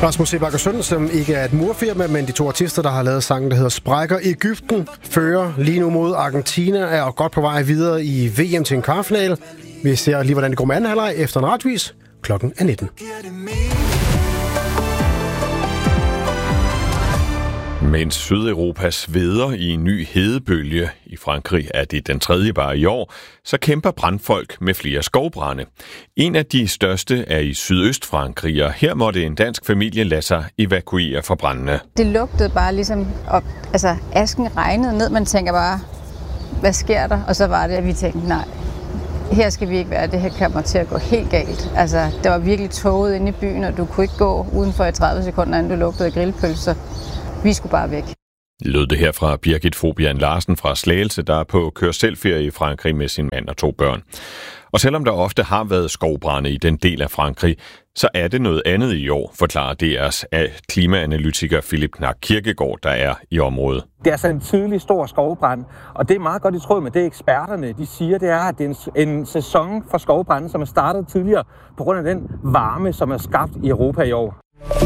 Rasmus Seebach & Søn, som ikke er et murfirma, men de to artister, der har lavet sangen, der hedder Sprækker. Egypten fører lige nu mod Argentina, er godt på vej videre i VM til en kvartfinale. Vi ser lige, hvordan det går med anden halvleg efter en retvis. Klokken er 19. Mens Sydeuropa sveder i en ny hedebølge, i Frankrig er det den tredje bare i år, så kæmper brandfolk med flere skovbrande. En af de største er i Sydøstfrankrig, og her måtte en dansk familie lade sig evakuere fra brandene. Det lugtede bare ligesom op, altså asken regnede ned, man tænker bare, hvad sker der? Og så var det, at vi tænkte, nej, her skal vi ikke være, det her kommer til at gå helt galt. Altså, der var virkelig tåget inde i byen, og du kunne ikke gå udenfor i 30 sekunder, inden du lugtede grillpølser. Vi skulle bare væk. Lød det her fra Birgit Fobian Larsen fra Slagelse, der er på kør-selv-ferie i Frankrig med sin mand og 2 børn. Og selvom der ofte har været skovbrande i den del af Frankrig, så er det noget andet i år, forklarer DR's klimaanalytiker Philip Knack Kirkegaard, der er i området. Det er altså en tidlig stor skovbrand, og det er meget godt i tråd med det eksperterne de siger, det er, at det er en sæson for skovbrande, som er startet tidligere på grund af den varme, som er skabt i Europa i år.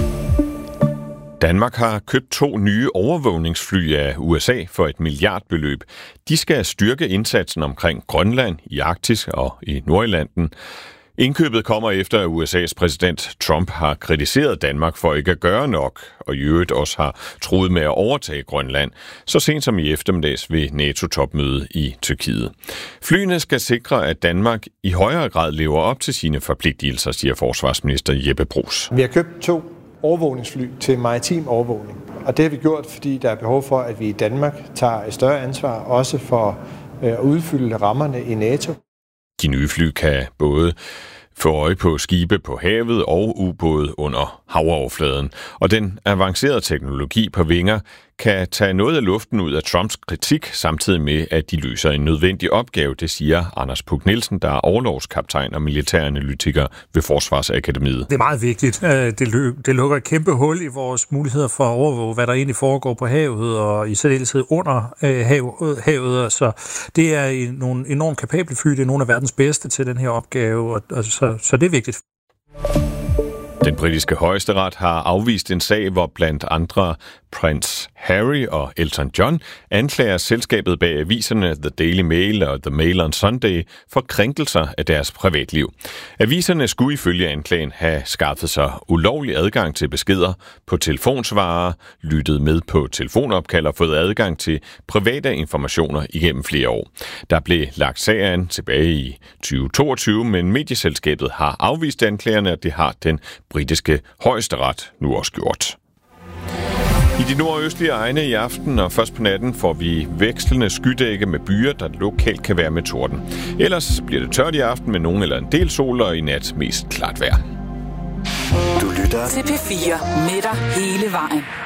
Danmark har købt 2 nye overvågningsfly af USA for et milliardbeløb. De skal styrke indsatsen omkring Grønland, i Arktis og i Nordatlanten. Indkøbet kommer efter, at USA's præsident Trump har kritiseret Danmark for ikke at gøre nok, og i øvrigt også har truet med at overtage Grønland, så sent som i eftermiddags ved NATO-topmødet i Tyrkiet. Flyene skal sikre, at Danmark i højere grad lever op til sine forpligtelser, siger forsvarsminister Jeppe Bruus. Vi har købt 2 overvågningsfly til maritim overvågning. Og det har vi gjort, fordi der er behov for, at vi i Danmark tager et større ansvar, også for at udfylde rammerne i NATO. De nye fly kan både få øje på skibe på havet og ubåde under havoverfladen. Og den avancerede teknologi på vinger kan tage noget af luften ud af Trumps kritik, samtidig med, at de løser en nødvendig opgave, det siger Anders Puk Nielsen, der er orlogskaptajn og militæranalytiker ved Forsvarsakademiet. Det er meget vigtigt. Det lukker et kæmpe hul i vores muligheder for at overvåge, hvad der egentlig foregår på havet, og i særdeleshed under havet. Så det er nogle enormt kapable fly, det er nogle af verdens bedste til den her opgave, og så det er vigtigt. Den britiske højesteret har afvist en sag, hvor blandt andre prins Harry og Elton John anklager selskabet bag aviserne The Daily Mail og The Mail on Sunday for krænkelser af deres privatliv. Aviserne skulle ifølge anklagen have skaffet sig ulovlig adgang til beskeder på telefonsvarere, lyttet med på telefonopkald og fået adgang til private informationer igennem flere år. Der blev lagt sag an tilbage i 2022, men medieselskabet har afvist anklagerne, og det har den britiske højesteret nu også gjort. I de nordøstlige egne i aften og først på natten får vi vekslende skydække med byer, der lokalt kan være med torden. Ellers bliver det tørt i aften med nogen eller en del sol, og i nat mest klart vejr. Du lytter til P4 med dig hele vejen.